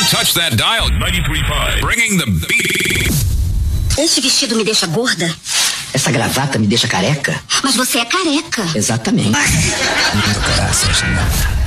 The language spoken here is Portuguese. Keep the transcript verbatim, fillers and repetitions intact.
Don't touch that dial. ninety-three point five. Bringing the beat. Esse vestido me deixa gorda? Essa gravata me deixa careca? Mas você é careca. Exatamente. Graças.